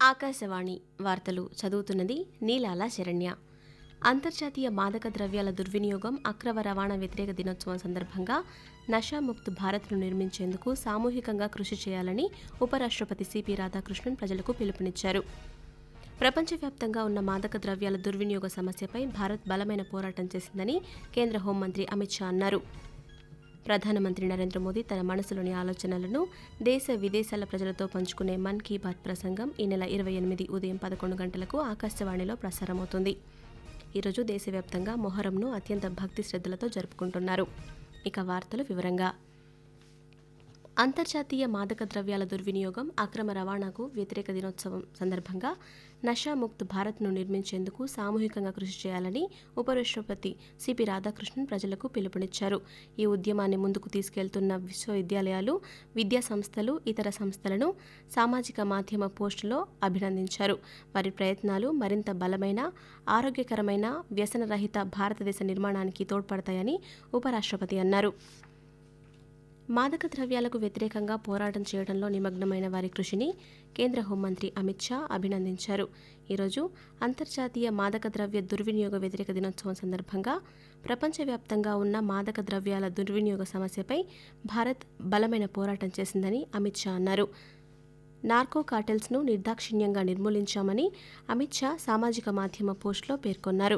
ఆకాశవాణి వార్తలు చదువుతున్నది నీలాల శరణ్య. అంతర్జాతీయ మాదక ద్రవ్యాల దుర్వినియోగం, అక్రమ రవాణా వ్యతిరేక దినోత్సవం సందర్భంగా నషాముక్త్ భారత్ను నిర్మించేందుకు సామూహికంగా కృషి చేయాలని ఉపరాష్ట్రపతి సిపి రాధాకృష్ణన్ ప్రజలకు పిలుపునిచ్చారు. ప్రపంచవ్యాప్తంగా ఉన్న మాదక ద్రవ్యాల దుర్వినియోగ సమస్యపై భారత్ బలమైన పోరాటం చేసిందని కేంద్ర హోంమంత్రి అమిత్ షా అన్నారు. ప్రధానమంత్రి నరేంద్ర మోదీ తన మనసులోని ఆలోచనలను దేశ విదేశాల ప్రజలతో పంచుకునే మన్ కీ బాత్ ప్రసంగం ఈ నెల 28 ఉదయం 11 గంటలకు ఆకాశవాణిలో ప్రసారమవుతుంది. ఈరోజు దేశవ్యాప్తంగా మొహరంను అత్యంత భక్తి శ్రద్ధలతో జరుపుకుంటున్నారు. ఇక వార్తలు వివరంగా. అంతర్జాతీయ మాదక ద్రవ్యాల దుర్వినియోగం, అక్రమ రవాణాకు వ్యతిరేక దినోత్సవం సందర్భంగా నషాముక్త్ భారత్ను నిర్మించేందుకు సామూహికంగా కృషి చేయాలని ఉపరాష్ట్రపతి సిపి రాధాకృష్ణన్ ప్రజలకు పిలుపునిచ్చారు. ఈ ఉద్యమాన్ని ముందుకు తీసుకెళ్తున్న విశ్వవిద్యాలయాలు, విద్యా సంస్థలు, ఇతర సంస్థలను సామాజిక మాధ్యమ పోస్టులో అభినందించారు. వారి ప్రయత్నాలు మరింత బలమైన, ఆరోగ్యకరమైన, వ్యసనరహిత భారతదేశ నిర్మాణానికి తోడ్పడతాయని ఉపరాష్ట్రపతి అన్నారు. మాదక ద్రవ్యాలకు వ్యతిరేకంగా పోరాటం చేయడంలో నిమగ్నమైన వారి కృషిని కేంద్ర హోంమంత్రి అమిత్ షా అభినందించారు. ఈరోజు అంతర్జాతీయ మాదక ద్రవ్య దుర్వినియోగ వ్యతిరేక దినోత్సవం సందర్భంగా ప్రపంచవ్యాప్తంగా ఉన్న మాదక ద్రవ్యాల దుర్వినియోగ సమస్యపై భారత్ బలమైన పోరాటం చేసిందని అమిత్ షా అన్నారు. నార్కో కార్టెల్స్ను నిర్దాక్షిణ్యంగా నిర్మూలించామని అమిత్ షా సామాజిక మాధ్యమ పోస్టులో పేర్కొన్నారు.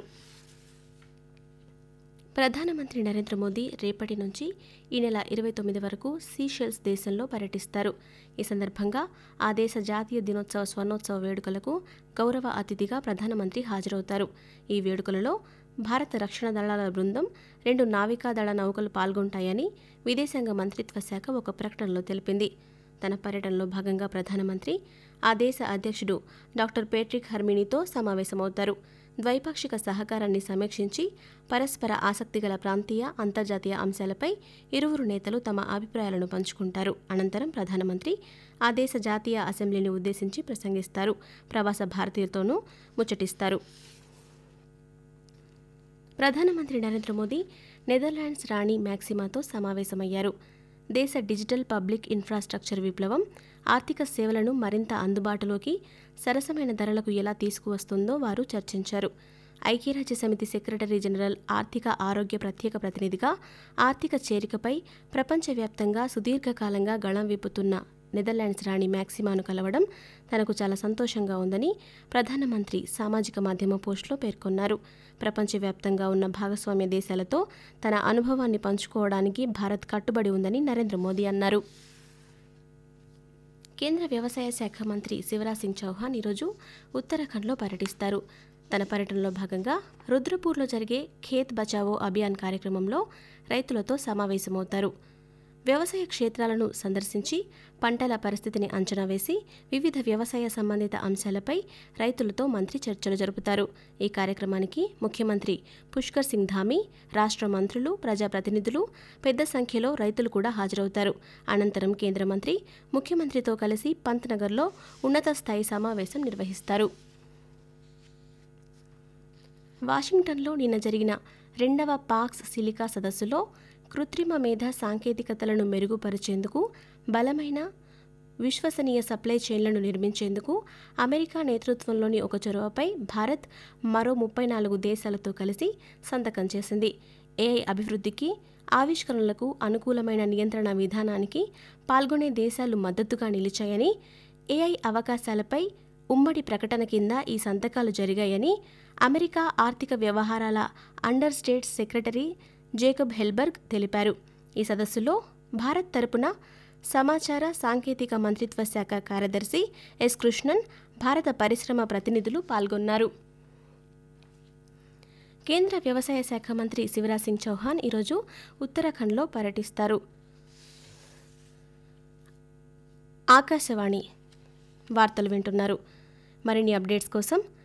ప్రధానమంత్రి నరేంద్ర మోదీ రేపటి నుంచి ఈ నెల 29 వరకు సీషెల్స్ దేశంలో పర్యటిస్తారు. ఈ సందర్భంగా ఆ దేశ జాతీయ దినోత్సవ స్వర్ణోత్సవ వేడుకలకు గౌరవ అతిథిగా ప్రధానమంత్రి హాజరవుతారు. ఈ వేడుకలలో భారత రక్షణ దళాల బృందం, 2 నావికాదళ నౌకలు పాల్గొంటాయని విదేశాంగ మంత్రిత్వ శాఖ ఒక ప్రకటనలో తెలిపింది. తన పర్యటనలో భాగంగా ప్రధానమంత్రి ఆ దేశ అధ్యక్షుడు డాక్టర్ పేట్రిక్ హెర్మినీతో సమావేశమవుతారు. ద్వైపాక్షిక సహకారాన్ని సమీక్షించి పరస్పర ఆసక్తిగల ప్రాంతీయ, అంతర్జాతీయ అంశాలపై ఇరువురు నేతలు తమ అభిప్రాయాలను పంచుకుంటారు. అనంతరం ప్రధానమంత్రి ఆ దేశ జాతీయ అసెంబ్లీని ఉద్దేశించి ప్రసంగిస్తారు. ప్రవాస భారతీయులతోనూ ముచ్చటిస్తారు. ప్రధానమంత్రి నరేంద్ర మోదీ నెదర్లాండ్స్ రాణి మ్యాక్సిమాతో సమావేశమయ్యారు. దేశ డిజిటల్ పబ్లిక్ ఇన్ఫ్రాస్ట్రక్చర్ విప్లవం ఆర్థిక సేవలను మరింత అందుబాటులోకి, సరసమైన ధరలకు ఎలా తీసుకువస్తుందో వారు చర్చించారు. ఐక్యరాజ్యసమితి సెక్రటరీ జనరల్ ఆర్థిక ఆరోగ్య ప్రత్యేక ప్రతినిధిగా ఆర్థిక చేరికపై ప్రపంచవ్యాప్తంగా సుదీర్ఘకాలంగా గళం విప్పుతున్న నెదర్లాండ్స్ రాణి మ్యాక్సిమాను కలవడం తనకు చాలా సంతోషంగా ఉందని ప్రధానమంత్రి సామాజిక మాధ్యమ పోస్టులో పేర్కొన్నారు. ప్రపంచవ్యాప్తంగా ఉన్న భాగస్వామ్య దేశాలతో తన అనుభవాన్ని పంచుకోవడానికి భారత్ కట్టుబడి ఉందని నరేంద్ర మోదీ అన్నారు. కేంద్ర వ్యవసాయ శాఖ మంత్రి శివరాజ్ సింగ్ చౌహాన్ ఈరోజు ఉత్తరాఖండ్లో పర్యటిస్తారు. తన పర్యటనలో భాగంగా రుద్రపూర్లో జరిగే ఖేత్ బచావో అభియాన్ కార్యక్రమంలో రైతులతో సమావేశమవుతారు. వ్యవసాయ క్షేత్రాలను సందర్శించి పంటల పరిస్థితిని అంచనా వేసి వివిధ వ్యవసాయ సంబంధిత అంశాలపై రైతులతో మంత్రి చర్చలు జరుపుతారు. ఈ కార్యక్రమానికి ముఖ్యమంత్రి పుష్కర్ సింగ్ ధామీ, రాష్ట్ర మంత్రులు, ప్రజాప్రతినిధులు, పెద్ద సంఖ్యలో రైతులు కూడా హాజరవుతారు. అనంతరం కేంద్ర మంత్రి ముఖ్యమంత్రితో కలిసి పంత్నగర్లో ఉన్నత స్థాయి సమావేశం నిర్వహిస్తారు. వాషింగ్టన్లో నిన్న జరిగిన 2వ పాక్స్ సిలికా సదస్సులో కృత్రిమ మేధ సాంకేతికతలను మెరుగుపరిచేందుకు, బలమైన, విశ్వసనీయ సప్లై చైన్లను నిర్మించేందుకు అమెరికా నేతృత్వంలోని ఒక చొరవపై భారత్ మరో 34 దేశాలతో కలిసి సంతకం చేసింది. ఏఐ అభివృద్ధికి, ఆవిష్కరణలకు అనుకూలమైన నియంత్రణ విధానానికి పాల్గొనే దేశాలు మద్దతుగా నిలిచాయని, ఏఐ అవకాశాలపై ఉమ్మడి ప్రకటన కింద ఈ సంతకాలు జరిగాయని అమెరికా ఆర్థిక వ్యవహారాల under states secretary Jacob Helberg తెలిపారు. ఈ సదస్సులో భారత్ తరపున సమాచార సాంకేతిక మంత్రిత్వ శాఖ కార్యదర్శి ఎస్ కృష్ణన్, భారత పరిశ్రమ ప్రతినిధులు పాల్గొన్నారు. కేంద్ర వ్యవసాయ శాఖ మంత్రి శివరాజ్ సింగ్ చౌహాన్ ఈరోజు ఉత్తరాఖండ్లో పర్యటిస్తారు. ఆకాశవాణి వార్తలు వింటున్నారు. మరిన్ని అప్డేట్స్ కోసం